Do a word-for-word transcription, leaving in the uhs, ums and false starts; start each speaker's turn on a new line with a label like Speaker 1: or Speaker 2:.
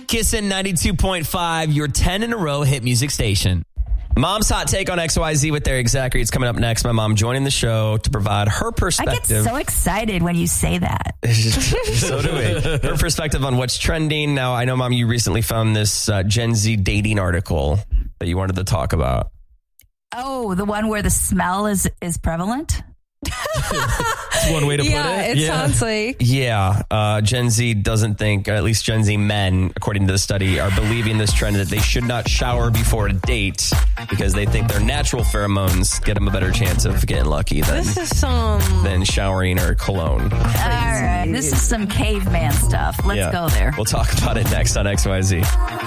Speaker 1: Kissin' ninety-two point five, your ten in a row hit music station. Mom's hot take on X Y Z with Derek Zachary. It's coming up next. My mom joining the show to provide her perspective.
Speaker 2: I get so excited when you say that.
Speaker 1: So do we. Her perspective on what's trending. Now, I know, Mom, you recently found this uh, Gen Z dating article that you wanted to talk about.
Speaker 2: Oh, the one where the smell is, is prevalent?
Speaker 1: That's one way to
Speaker 3: yeah,
Speaker 1: put it.
Speaker 3: it yeah. sounds like.
Speaker 1: Yeah. Uh, Gen Z doesn't think, at least Gen Z men, according to the study, are believing this trend that they should not shower before a date because they think their natural pheromones get them a better chance of getting lucky than,
Speaker 3: this is some...
Speaker 1: than showering or cologne.
Speaker 2: All right. This is some caveman stuff. Let's
Speaker 1: yeah.
Speaker 2: go there.
Speaker 1: We'll talk about it next on X Y Z.